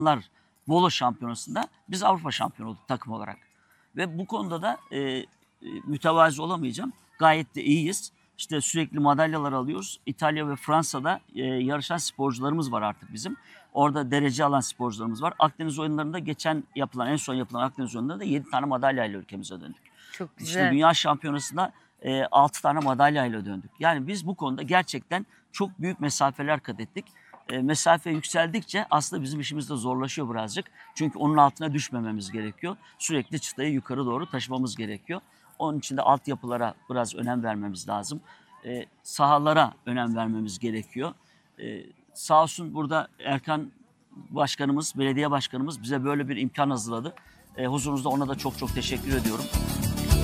Volo Şampiyonası'nda biz Avrupa şampiyonu olduk takım olarak. Ve bu konuda da mütevazi olamayacağım. Gayet de iyiyiz. İşte sürekli madalyalar alıyoruz. İtalya ve Fransa'da yarışan sporcularımız var artık bizim. Orada derece alan sporcularımız var. Akdeniz oyunlarında en son yapılan Akdeniz oyunlarında 7 tane madalyayla ülkemize döndük. Çok güzel. İşte Dünya Şampiyonası'nda 6 tane madalyayla döndük. Yani biz bu konuda gerçekten çok büyük mesafeler kat ettik. Mesafe yükseldikçe aslında bizim işimiz de zorlaşıyor birazcık. Çünkü onun altına düşmememiz gerekiyor. Sürekli çıtayı yukarı doğru taşımamız gerekiyor. Onun için de altyapılara biraz önem vermemiz lazım. Sahalara önem vermemiz gerekiyor. Sağ olsun burada Erkan Başkanımız, belediye başkanımız bize böyle bir imkan hazırladı. Huzurunuzda ona da çok çok teşekkür ediyorum.